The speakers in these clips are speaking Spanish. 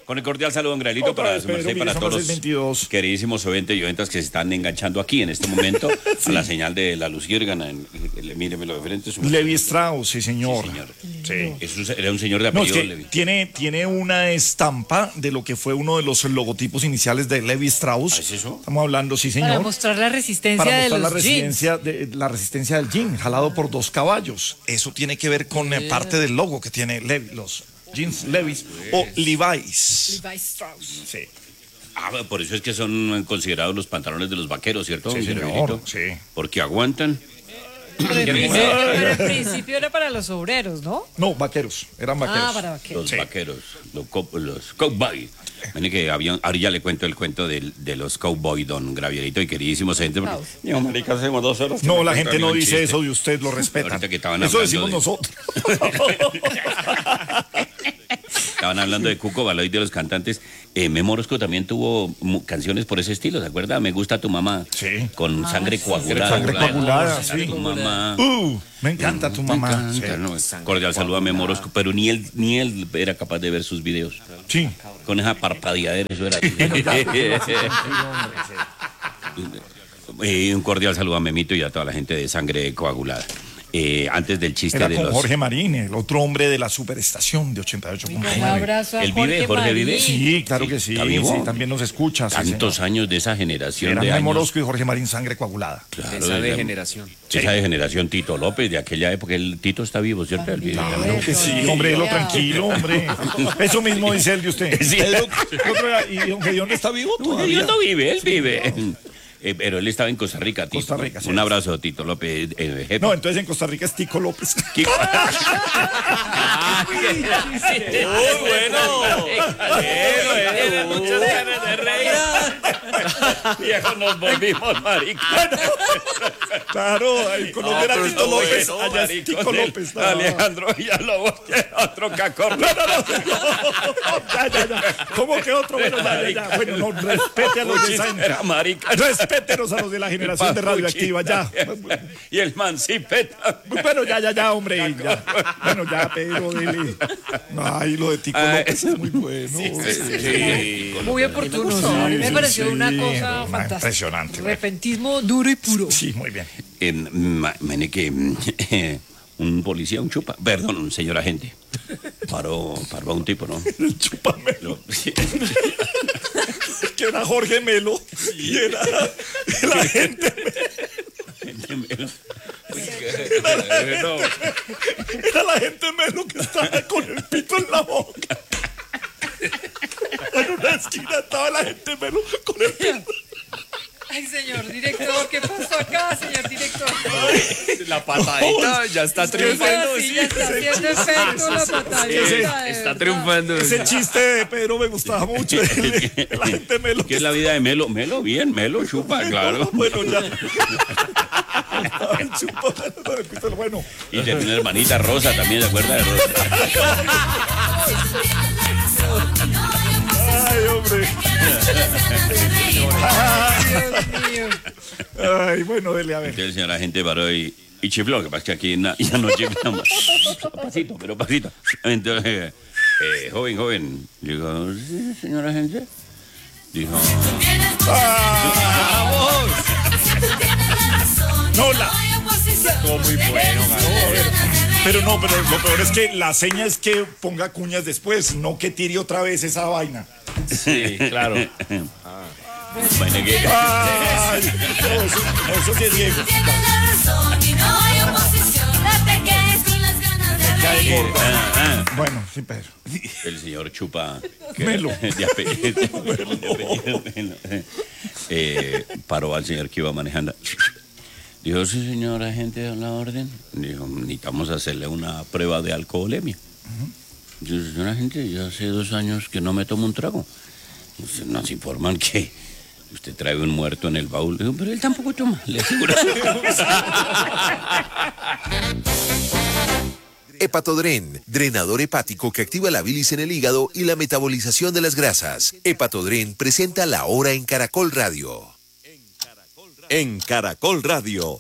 Con el cordial saludo, don Graelito, para su merced y para todos los queridísimos oyentes y oyentas que se están enganchando aquí en este momento sí. A la señal de la luciérgana. Míreme lo diferente. Levi Strauss, sí, señor. Sí, señor. Sí. Era un señor de apellido, no, es que tiene una estampa de lo que fue uno de los logotipos iniciales de Levi Strauss. ¿Es eso? Estamos hablando, sí, señor. Para mostrar la resistencia de los jeans. La resistencia del jean, jalado por 2 caballos. Eso tiene que ver con parte del logo que tiene Levi, los jeans Levi's o Levi's. Levi Strauss. Sí. Por eso es que son considerados los pantalones de los vaqueros, ¿cierto? Sí, señor. Sí. Porque aguantan. Pero en principio era para los obreros, ¿no? No, vaqueros. Eran vaqueros. Para vaqueros. Los vaqueros, los cowboys. Ven que ahora ya le cuento el cuento de los cowboys, don Gravierito y queridísimos gente. No, marica, hacemos 2 horas. No, la gente no dice eso de usted, lo respeta. Eso decimos nosotros. Estaban hablando de Cuco Baloy, de los cantantes. Memo Orozco también tuvo canciones por ese estilo, ¿se acuerda? Me gusta tu mamá. Sí. Con sangre coagulada. Sangre coagulada, sí. Tu mamá. Me encanta tu mamá. Sí. No, cordial saludo a Memo Orozco, pero ni él era capaz de ver sus videos. Sí. Con esa parpadeadera, eso era. Un cordial saludo a Memito y a toda la gente de sangre coagulada. Antes del chiste era de con los... Jorge Marín, el otro hombre de la superestación de 88. Un abrazo a Jorge vive. Sí, claro que sí. Sí, también nos escucha. Tantos años de esa generación era de Memo años. Orozco y Jorge Marín, sangre coagulada. Claro, esa degeneración. Esa degeneración Tito López de aquella época. El Tito está vivo, ¿cierto? Claro que sí, hombre, lo tranquilo, hombre. Eso mismo dice él de usted. Sí. ¿Y don Gedeón está vivo todavía? No vive, él vive. Pero él estaba en Costa Rica, Tito. Costa Rica, sí. Un abrazo, Tito López. No, entonces en Costa Rica es Tico López. Muy bueno. Tiene muchas ganas de reír. Viejo, nos volvimos marica. Claro, en Colombia era Tito López, allá es Tico López. No. Alejandro Villalobos, otro cacorro. No. Ya. ¿Cómo que otro? Bueno, ya. Bueno, no, respete a los de esa era marica. Respétenos a los de la generación de Radioactiva, ya. Y el Mancipeta. Bueno, ya, hombre. Ya. Bueno, ya, pero dile. Ay, lo de Tico López es muy bueno. Sí. Muy oportuno. A mí me pareció una cosa fantástica. Impresionante. Repentismo duro y puro. Sí, muy bien. Un policía, un señor agente, paró a un tipo, ¿no? El chupamelo. Que era Jorge Melo y era el agente Melo. Era la gente Melo que estaba con el pito en la boca. En una esquina estaba la gente Melo con el pito. Ay, señor director, ¿qué pasó acá, señor director? La patadita ya está triunfando. Sí, ya está haciendo efecto la patadita. Está triunfando. Ese chiste de Pedro me gustaba mucho. La gente Melo. ¿Qué es la vida de Melo? Melo, bien, Melo, chupa, claro. Bueno, ya. Bueno. Y tiene una hermanita Rosa también, ¿se acuerda de Rosa? Ay, hombre. Dios mío. Ay, bueno, dele a ver. El señor agente paró y chifló, que pasa que aquí ya no chiflamos. Pasito. Entonces, joven. Digo, sí, señor agente. Dijo... ¡Vamos! No, Estuvo muy bueno, pero lo peor es que la seña es que ponga cuñas después, no que tire otra vez esa vaina. Sí, claro. Bueno, que... Ay, eso sí es Diego. Bueno, sí, Pedro. El señor Chupa Melo. De apellido paró al señor que iba manejando. Dijo, sí, señor agente, a la orden. Dijo, necesitamos hacerle una prueba de alcoholemia. Dijo, señor agente, yo hace 2 años que no me tomo un trago. Nos informan que usted trae un muerto en el baúl. Dijo, pero él tampoco toma, le aseguro. Hepatodren, drenador hepático que activa la bilis en el hígado y la metabolización de las grasas. Hepatodren presenta La Hora en Caracol Radio. En Caracol Radio.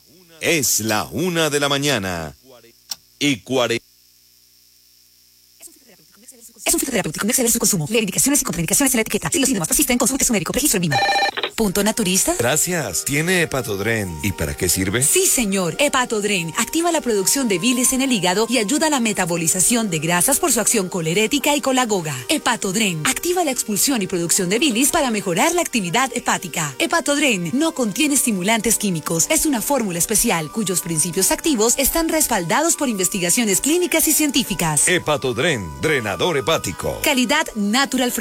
Es la 1 de la mañana y 40. Es un fitoterapéutico. No exceder su consumo. Leer indicaciones y contraindicaciones en la etiqueta. Si los síntomas persisten, consulte a su médico. Registro en Vima. ¿Punto naturista? Gracias. ¿Tiene Hepatodren? ¿Y para qué sirve? Sí, señor. Hepatodren activa la producción de bilis en el hígado y ayuda a la metabolización de grasas por su acción colerética y colagoga. Hepatodren activa la expulsión y producción de bilis para mejorar la actividad hepática. Hepatodren no contiene estimulantes químicos. Es una fórmula especial cuyos principios activos están respaldados por investigaciones clínicas y científicas. Hepatodren, drenador hepático. Calidad Natural Fresh.